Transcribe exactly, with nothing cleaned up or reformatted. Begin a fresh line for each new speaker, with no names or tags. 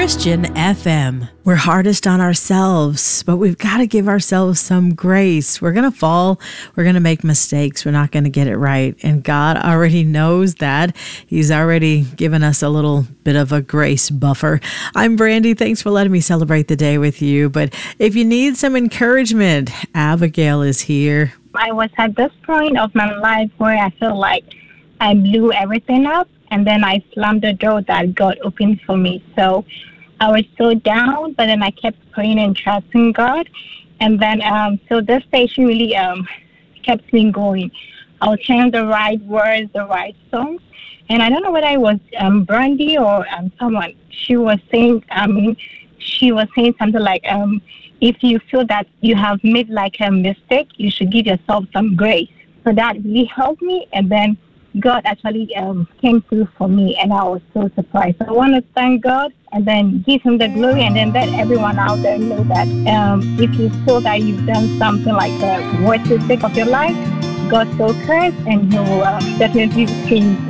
Christian F M. We're hardest on ourselves, but we've got to give ourselves some grace. We're going to fall. We're going to make mistakes. We're not going to get it right. And God already knows that. He's already given us a little bit of a grace buffer. I'm Brandy. Thanks for letting me celebrate the day with you. But if you need some encouragement, Abigail is here.
I was at this point of my life where I feel like I blew everything up, and then I slammed the door that God opened for me. So I was so down, but then I kept praying and trusting God. And then, um, so this station really um, kept me going. I was hearing the right words, the right songs. And I don't know whether it was um, Brandy or um, someone. She was saying, I mean, she was saying something like, um, if you feel that you have made like a mistake, you should give yourself some grace. So that really helped me. And then God actually um, came through for me, and I was so surprised. So I want to thank God and then give Him the glory, and then let everyone out there know that um, if you feel that you've done something like a worst mistake of your life, God still cares, and He will uh, definitely see you through.